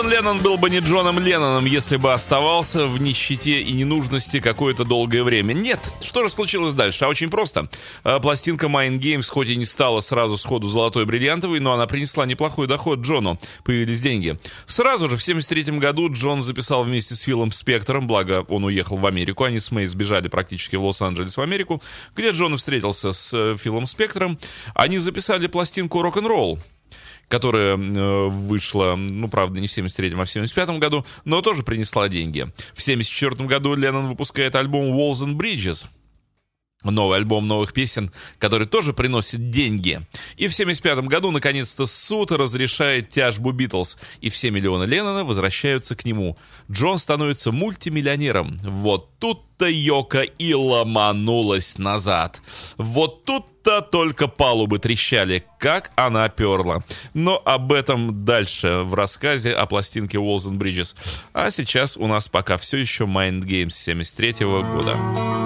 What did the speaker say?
Леннон был бы не Джоном Ленноном, если бы оставался в нищете и ненужности какое-то долгое время. Нет. Что же случилось дальше? А очень просто. Пластинка Mind Games хоть и не стала сразу сходу золотой бриллиантовой, но она принесла неплохой доход Джону. Появились деньги. Сразу же в 1973 году Джон записал вместе с Филом Спектором, благо он уехал в Америку, они с Мэй сбежали практически в Лос-Анджелес, в Америку, где Джон встретился с Филом Спектором. Они записали пластинку «Рок-н-ролл», которая вышла, ну, правда, не в 73-м, а в 75-м году, но тоже принесла деньги. В 74-м году Леннон выпускает альбом «Walls and Bridges», новый альбом новых песен, который тоже приносит деньги. И в 75-м году, наконец-то, суд разрешает тяжбу Битлз, и все миллионы Леннона возвращаются к нему. Джон становится мультимиллионером. Вот тут-то Йоко и ломанулась назад. Вот тут-то только палубы трещали, как она перла. Но об этом дальше в рассказе о пластинке Walls and Bridges. А сейчас у нас пока все еще Mind Games 73-го года.